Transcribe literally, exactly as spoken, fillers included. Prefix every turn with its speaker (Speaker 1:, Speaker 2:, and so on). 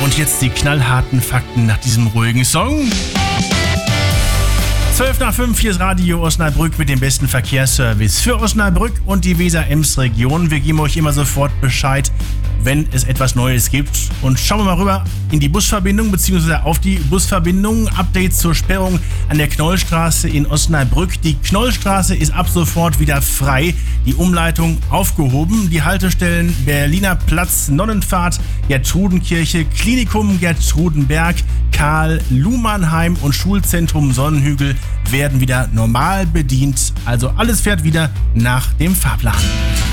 Speaker 1: Und jetzt die knallharten Fakten nach diesem ruhigen Song. zwölf nach fünf, hier ist Radio Osnabrück mit dem besten Verkehrsservice für Osnabrück und die Weser-Ems-Region. Wir geben euch immer sofort Bescheid, wenn es etwas Neues gibt. Und schauen wir mal rüber in die Busverbindung bzw. auf die Busverbindung. Update zur Sperrung an der Knollstraße in Osnabrück. Die Knollstraße ist ab sofort wieder frei. Die Umleitung aufgehoben. Die Haltestellen Berliner Platz, Nonnenfahrt, Gertrudenkirche, Klinikum Gertrudenberg, Karl Luhmannheim und Schulzentrum Sonnenhügel werden wieder normal bedient. Also alles fährt wieder nach dem Fahrplan.